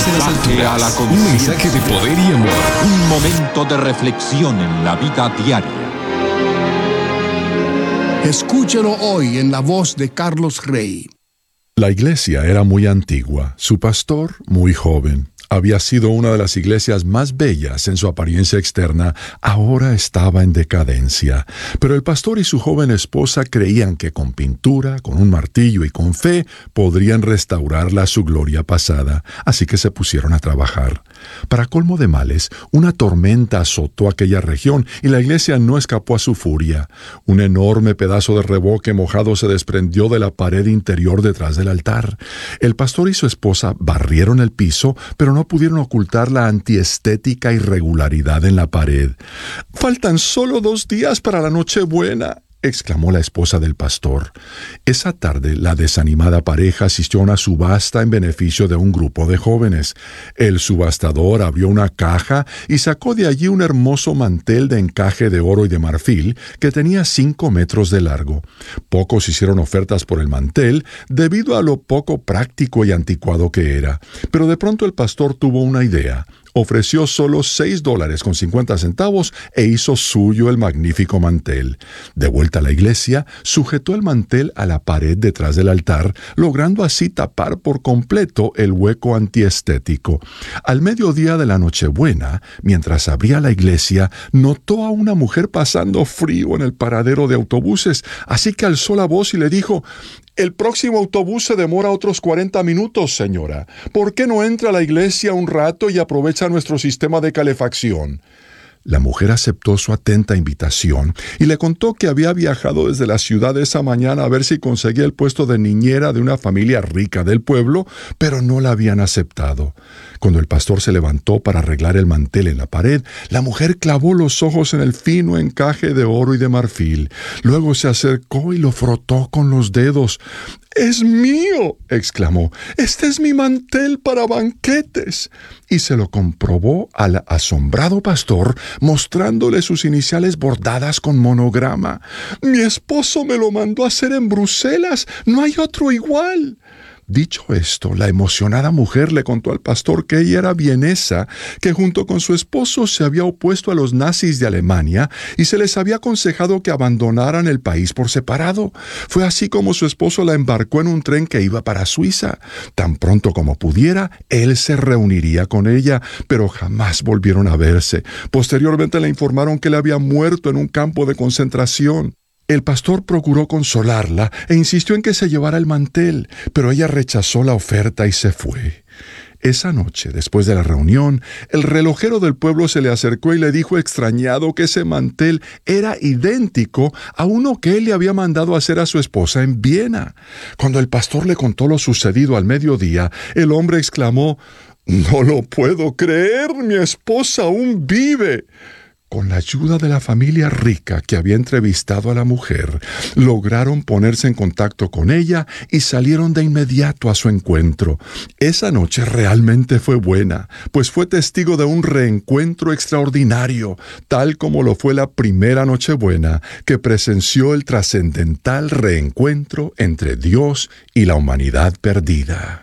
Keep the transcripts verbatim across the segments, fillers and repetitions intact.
en las alturas. A la Un mensaje de poder y amor. Un momento de reflexión en la vida diaria. Escúchelo hoy en la voz de Carlos Rey. La iglesia era muy antigua, su pastor muy joven. Había sido una de las iglesias más bellas en su apariencia externa, ahora estaba en decadencia. Pero el pastor y su joven esposa creían que con pintura, con un martillo y con fe podrían restaurarla a su gloria pasada, así que se pusieron a trabajar. Para colmo de males, una tormenta azotó aquella región y la iglesia no escapó a su furia. Un enorme pedazo de revoque mojado se desprendió de la pared interior detrás del altar. El pastor y su esposa barrieron el piso, pero no No pudieron ocultar la antiestética irregularidad en la pared. «Faltan solo dos días para la Nochebuena», exclamó la esposa del pastor. Esa tarde, la desanimada pareja asistió a una subasta en beneficio de un grupo de jóvenes. El subastador abrió una caja y sacó de allí un hermoso mantel de encaje de oro y de marfil que tenía cinco metros de largo. Pocos hicieron ofertas por el mantel debido a lo poco práctico y anticuado que era. Pero de pronto el pastor tuvo una idea. Ofreció solo seis dólares con cincuenta centavos e hizo suyo el magnífico mantel. De vuelta a la iglesia, sujetó el mantel a la pared detrás del altar, logrando así tapar por completo el hueco antiestético. Al mediodía de la Nochebuena, mientras abría la iglesia, notó a una mujer pasando frío en el paradero de autobuses, así que alzó la voz y le dijo: «El próximo autobús se demora otros cuarenta minutos, señora. ¿Por qué no entra a la iglesia un rato y aprovecha nuestro sistema de calefacción?» La mujer aceptó su atenta invitación y le contó que había viajado desde la ciudad esa mañana a ver si conseguía el puesto de niñera de una familia rica del pueblo, pero no la habían aceptado. Cuando el pastor se levantó para arreglar el mantel en la pared, la mujer clavó los ojos en el fino encaje de oro y de marfil. Luego se acercó y lo frotó con los dedos. «¡Es mío!», exclamó. «Este es mi mantel para banquetes». Y se lo comprobó al asombrado pastor, mostrándole sus iniciales bordadas con monograma. «Mi esposo me lo mandó a hacer en Bruselas. No hay otro igual». Dicho esto, la emocionada mujer le contó al pastor que ella era vienesa, que junto con su esposo se había opuesto a los nazis de Alemania y se les había aconsejado que abandonaran el país por separado. Fue así como su esposo la embarcó en un tren que iba para Suiza. Tan pronto como pudiera, él se reuniría con ella, pero jamás volvieron a verse. Posteriormente le informaron que él había muerto en un campo de concentración. El pastor procuró consolarla e insistió en que se llevara el mantel, pero ella rechazó la oferta y se fue. Esa noche, después de la reunión, el relojero del pueblo se le acercó y le dijo extrañado que ese mantel era idéntico a uno que él le había mandado hacer a su esposa en Viena. Cuando el pastor le contó lo sucedido al mediodía, el hombre exclamó: «No lo puedo creer, mi esposa aún vive». Con la ayuda de la familia rica que había entrevistado a la mujer, lograron ponerse en contacto con ella y salieron de inmediato a su encuentro. Esa noche realmente fue buena, pues fue testigo de un reencuentro extraordinario, tal como lo fue la primera Nochebuena que presenció el trascendental reencuentro entre Dios y la humanidad perdida.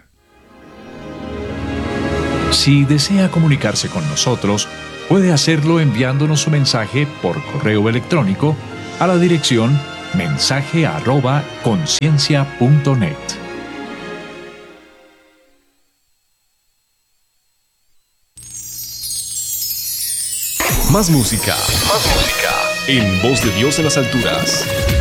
Si desea comunicarse con nosotros, puede hacerlo enviándonos su mensaje por correo electrónico a la dirección mensaje arroba conciencia punto net. Más música. Más música. En Voz de Dios en las alturas.